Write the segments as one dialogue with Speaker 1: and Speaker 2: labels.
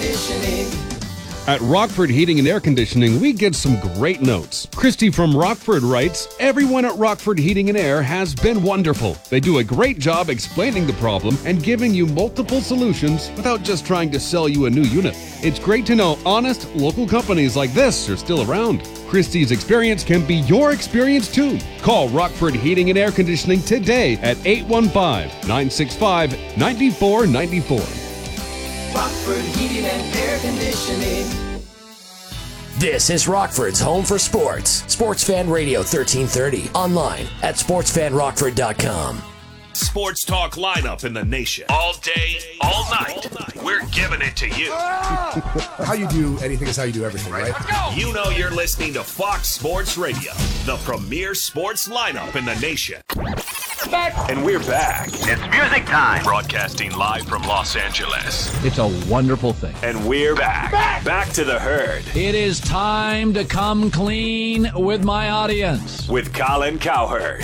Speaker 1: conditioning.
Speaker 2: At Rockford Heating and Air Conditioning, we get some great notes. Christy from Rockford writes, "Everyone at Rockford Heating and Air has been wonderful. They do a great job explaining the problem and giving you multiple solutions without just trying to sell you a new unit. It's great to know honest, local companies like this are still around. Christy's experience can be your experience too. Call Rockford Heating and Air Conditioning today at 815-965-9494.
Speaker 1: Rockford Heating and Air Conditioning.
Speaker 3: This is Rockford's home for sports. Sports Fan Radio 1330. Online at sportsfanrockford.com.
Speaker 4: Sports talk lineup in the nation. All day, all night. We're giving it to you.
Speaker 5: How you do anything is how you do everything, right?
Speaker 4: You know you're listening to Fox Sports Radio, the premier sports lineup in the nation. And we're back.
Speaker 6: It's music time.
Speaker 4: Broadcasting live from Los Angeles.
Speaker 7: It's a wonderful thing.
Speaker 4: And we're back. Back to the herd.
Speaker 7: It is time to come clean with my audience.
Speaker 4: With Colin Cowherd.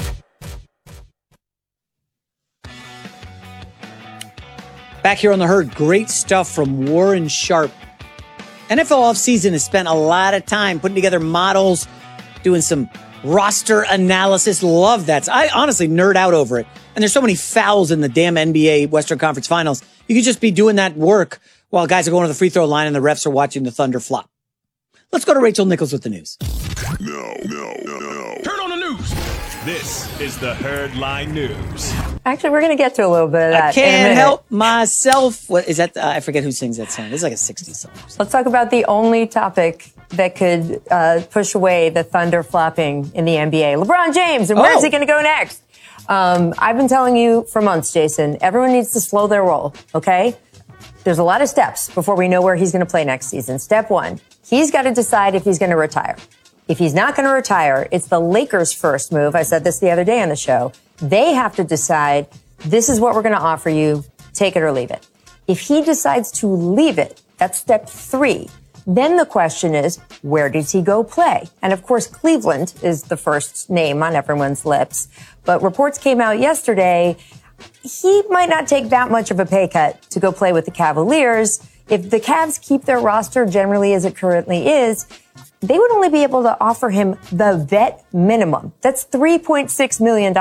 Speaker 8: Back here on the herd, great stuff from Warren Sharp. NFL offseason has spent a lot of time putting together models, doing some roster analysis. Love that. I honestly nerd out over it. And there's so many fouls in the damn NBA Western Conference Finals. You could just be doing that work while guys are going to the free throw line and the refs are watching the Thunder flop. Let's go to Rachel Nichols with the news.
Speaker 4: No. Turn on the news. This is the Herd Line News.
Speaker 9: Actually, we're going to get to a little bit of that.
Speaker 8: I can't help myself. What is that? I forget who sings that song. It's like a 60s song.
Speaker 9: Let's talk about the only topic that could push away the Thunder flopping in the NBA. LeBron James, and where is he going to go next? I've been telling you for months, Jason, everyone needs to slow their roll, okay? There's a lot of steps before we know where he's going to play next season. Step one, he's got to decide if he's going to retire. If he's not going to retire, it's the Lakers' first move. I said this the other day on the show. They have to decide, this is what we're going to offer you. Take it or leave it. If he decides to leave it, that's step three. Then the question is, where does he go play? And of course, Cleveland is the first name on everyone's lips. But reports came out yesterday, he might not take that much of a pay cut to go play with the Cavaliers. If the Cavs keep their roster generally as it currently is, they would only be able to offer him the vet minimum. That's $3.6 million.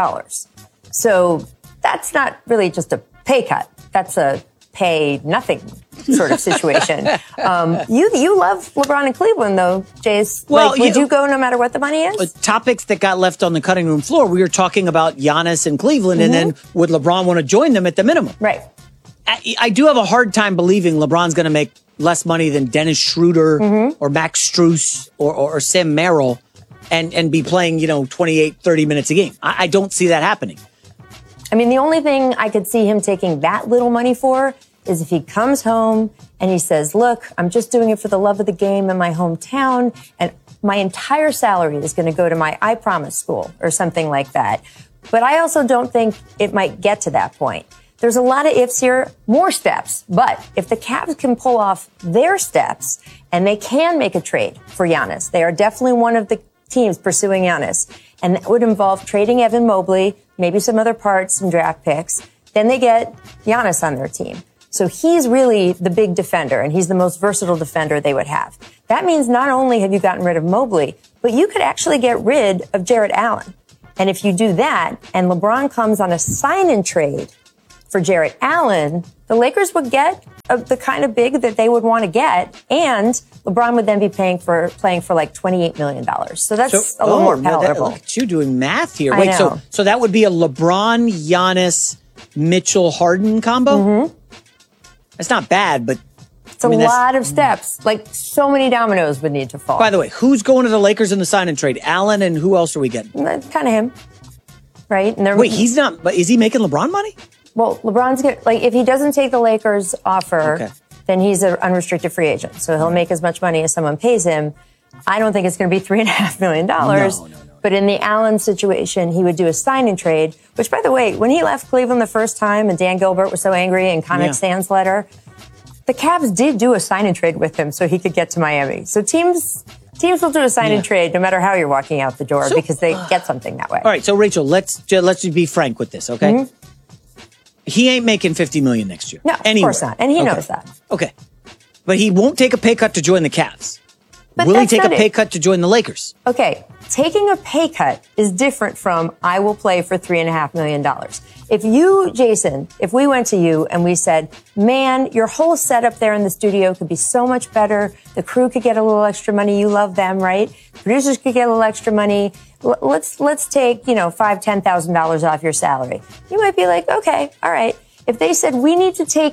Speaker 9: So that's not really just a pay cut. That's a pay nothing sort of situation. You love LeBron in Cleveland, though, Jace.
Speaker 8: Well,
Speaker 9: would you go no matter what the money is?
Speaker 8: Topics that got left on the cutting room floor. We were talking about Giannis in Cleveland, and then would LeBron want to join them at the minimum?
Speaker 9: Right.
Speaker 8: I do have a hard time believing LeBron's going to make less money than Dennis Schroeder or Max Strus or Sam Merrill and be playing, 28, 30 minutes a game. I don't see that happening.
Speaker 9: I mean, the only thing I could see him taking that little money for is if he comes home and he says, look, I'm just doing it for the love of the game in my hometown, and my entire salary is going to go to my I Promise school or something like that. But I also don't think it might get to that point. There's a lot of ifs here, more steps. But if the Cavs can pull off their steps and they can make a trade for Giannis, they are definitely one of the teams pursuing Giannis. And that would involve trading Evan Mobley, maybe some other parts, some draft picks. Then they get Giannis on their team. So he's really the big defender, and he's the most versatile defender they would have. That means not only have you gotten rid of Mobley, but you could actually get rid of Jarrett Allen. And if you do that, and LeBron comes on a sign-and trade for Jarrett Allen, the Lakers would get the kind of big that they would want to get, and LeBron would then be playing for like $28 million. So that's a little more palatable.
Speaker 8: Look at you doing math here.
Speaker 9: I know.
Speaker 8: So that would be a LeBron, Giannis, Mitchell, Harden combo? That's not bad, but
Speaker 9: it's a lot of steps. Like, so many dominoes would need to fall.
Speaker 8: By the way, who's going to the Lakers in the sign and trade? Allen, and who else are we getting?
Speaker 9: Kind of him, right? And
Speaker 8: wait, he's not. But is he making LeBron money?
Speaker 9: Well, LeBron's good. Like, if he doesn't take the Lakers offer, then he's an unrestricted free agent. So he'll make as much money as someone pays him. I don't think it's going to be $3.5 million. No. But in the Allen situation, he would do a sign and trade, which, by the way, when he left Cleveland the first time and Dan Gilbert was so angry in Comic Sans letter, the Cavs did do a sign and trade with him so he could get to Miami. So teams will do a sign and trade no matter how you're walking out the door because they get something that way.
Speaker 8: All right. So, Rachel, let's just be frank with this, okay? He ain't making $50 million next year.
Speaker 9: No, of course not. And he knows that.
Speaker 8: Okay. But he won't take a pay cut to join the Cavs.
Speaker 9: But
Speaker 8: Will he
Speaker 9: that's
Speaker 8: take a
Speaker 9: not
Speaker 8: pay
Speaker 9: it.
Speaker 8: cut to join the Lakers?
Speaker 9: Okay, taking a pay cut is different from I will play for $3.5 million. If you, Jason, if we went to you and we said, man, your whole setup there in the studio could be so much better. The crew could get a little extra money. You love them, right? Producers could get a little extra money. Let's take, $5,000, $10,000 off your salary. You might be like, okay, all right. If they said we need to take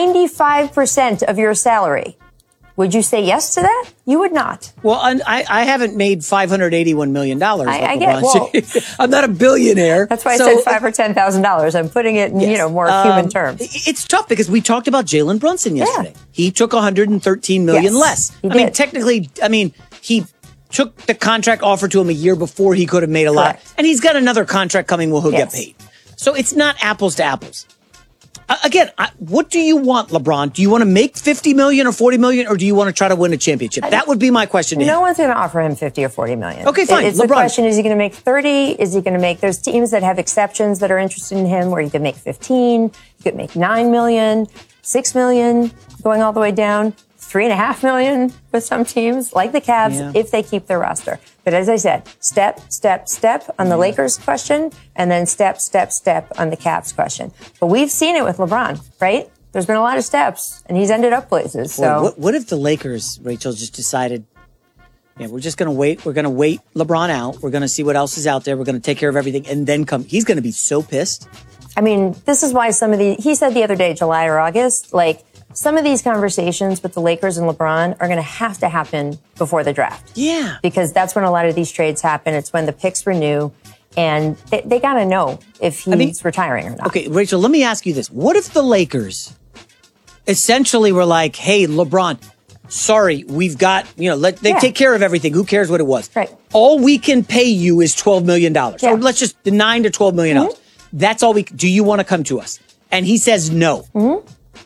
Speaker 9: 95% of your salary, would you say yes to that? You would not.
Speaker 8: Well, I haven't made $581 million.
Speaker 9: I get. Well,
Speaker 8: I'm not a billionaire.
Speaker 9: That's why I said $5,000 or $10,000. I'm putting it in more human terms.
Speaker 8: It's tough because we talked about Jalen Brunson yesterday. Yeah. He took $113 million less.
Speaker 9: He did.
Speaker 8: Technically, he took the contract offered to him a year before he could have made a lot, and he's got another contract coming where he'll get paid. So it's not apples to apples. Again, what do you want, LeBron? Do you want to make $50 million or $40 million, or do you want to try to win a championship? That would be my question to him.
Speaker 9: No one's going to offer him $50 or $40 million.
Speaker 8: Okay, fine.
Speaker 9: It's the question, is he going to make 30? Is he going to make, there's teams that have exceptions that are interested in him where you could make 15, you could make 9 million, 6 million, going all the way down, 3.5 million with some teams like the Cavs if they keep their roster. But as I said, step, step, step on the Lakers question, and then step, step, step on the Cavs question. But we've seen it with LeBron, right? There's been a lot of steps, and he's ended up places. So
Speaker 8: well, what if the Lakers, Rachel, just decided, we're just going to wait. We're going to wait LeBron out. We're going to see what else is out there. We're going to take care of everything, and then come. He's going to be so pissed.
Speaker 9: I mean, this is why he said the other day, July or August, some of these conversations with the Lakers and LeBron are going to happen before the draft.
Speaker 8: Yeah.
Speaker 9: Because that's when a lot of these trades happen. It's when the picks renew. And they got to know if he's retiring or not.
Speaker 8: Okay, Rachel, let me ask you this. What if the Lakers essentially were like, hey, LeBron, sorry, we've got, they take care of everything. Who cares what it was?
Speaker 9: Right.
Speaker 8: All we can pay you is $12 million.
Speaker 9: Yeah.
Speaker 8: Or let's just, the $9 to $12 million.
Speaker 9: Mm-hmm.
Speaker 8: That's all do you want to come to us? And he says no.
Speaker 9: Mm-hmm.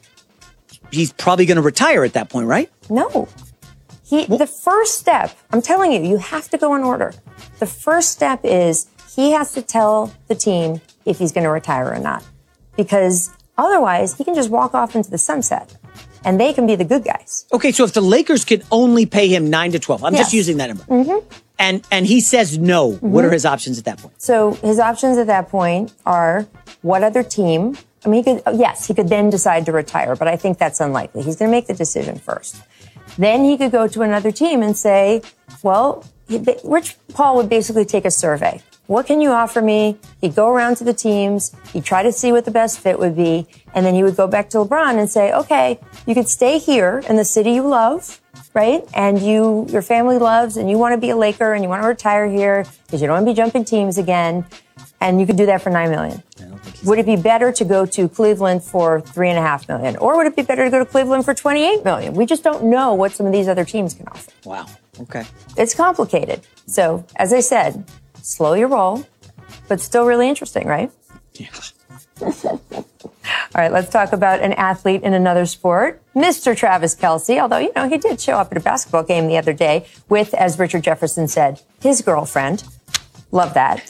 Speaker 8: He's probably going to retire at that point, right?
Speaker 9: No. The first step, I'm telling you, you have to go in order. The first step is he has to tell the team if he's going to retire or not. Because otherwise, he can just walk off into the sunset. And they can be the good guys.
Speaker 8: Okay, so if the Lakers could only pay him 9 to 12, I'm just using that number.
Speaker 9: Mm-hmm.
Speaker 8: And he says no, what are his options at that point?
Speaker 9: So his options at that point are what other team? I mean, he could then decide to retire, but I think that's unlikely. He's going to make the decision first. Then he could go to another team and say, well, Rich Paul would basically take a survey. What can you offer me? He'd go around to the teams. He'd try to see what the best fit would be. And then he would go back to LeBron and say, okay, you could stay here in the city you love, right? And your family loves, and you want to be a Laker and you want to retire here because you don't want to be jumping teams again. And you could do that for $9 million. Would it be better to go to Cleveland for $3.5 million? Or would it be better to go to Cleveland for $28 million? We just don't know what some of these other teams can offer.
Speaker 8: Wow. Okay.
Speaker 9: It's complicated. So, as I said, slow your roll, but still really interesting, right?
Speaker 8: Yeah.
Speaker 9: All right, let's talk about an athlete in another sport, Mr. Travis Kelce, although, he did show up at a basketball game the other day with, as Richard Jefferson said, his girlfriend. Love that.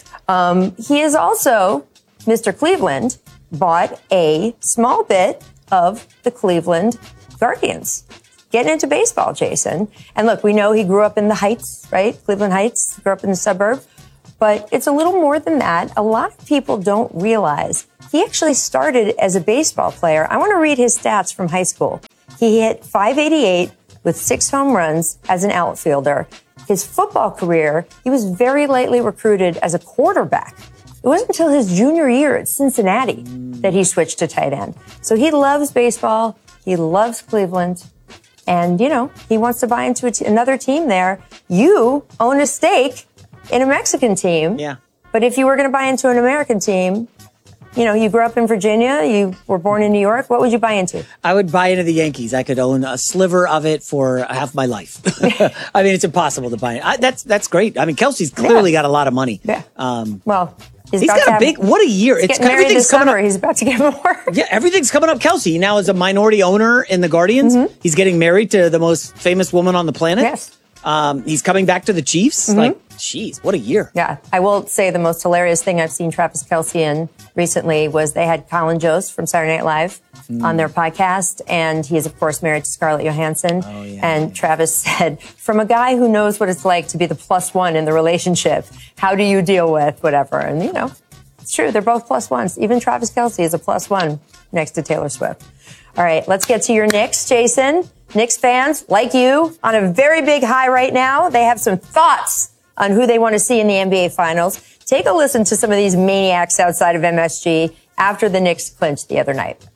Speaker 9: He is also, Mr. Cleveland, bought a small bit of the Cleveland Guardians. Getting into baseball, Jason. And look, we know he grew up in the Heights, right? Cleveland Heights, grew up in the suburb. But it's a little more than that. A lot of people don't realize he actually started as a baseball player. I want to read his stats from high school. He hit .588 with 6 home runs as an outfielder. His football career, he was very lightly recruited as a quarterback. It wasn't until his junior year at Cincinnati that he switched to tight end. So he loves baseball. He loves Cleveland. And, he wants to buy into another team there. You own a stake in a Mexican team.
Speaker 8: Yeah.
Speaker 9: But if you were going to buy into an American team, you grew up in Virginia, you were born in New York, what would you buy into?
Speaker 8: I would buy into the Yankees. I could own a sliver of it for half my life. I mean, it's impossible to buy it. That's great. I mean, Kelsey's clearly got a lot of money.
Speaker 9: Yeah.
Speaker 8: Well, he's got what a year.
Speaker 9: It's everything's coming up. He's about to get more.
Speaker 8: Yeah, everything's coming up. Kelsey, he now is a minority owner in the Guardians. Mm-hmm. He's getting married to the most famous woman on the planet.
Speaker 9: Yes.
Speaker 8: He's coming back to the Chiefs.
Speaker 9: Mm-hmm.
Speaker 8: Jeez, what a year.
Speaker 9: Yeah. I will say the most hilarious thing I've seen Travis Kelce in recently was they had Colin Jost from Saturday Night Live on their podcast. And he is, of course, married to Scarlett Johansson.
Speaker 8: Oh, yeah.
Speaker 9: And Travis said, from a guy who knows what it's like to be the plus one in the relationship, how do you deal with whatever? And, you know, it's true. They're both plus ones. Even Travis Kelce is a plus one next to Taylor Swift. All right, let's get to your Knicks, Jason. Knicks fans, like you, on a very big high right now. They have some thoughts on who they want to see in the NBA Finals. Take a listen to some of these maniacs outside of MSG after the Knicks clinched the other night.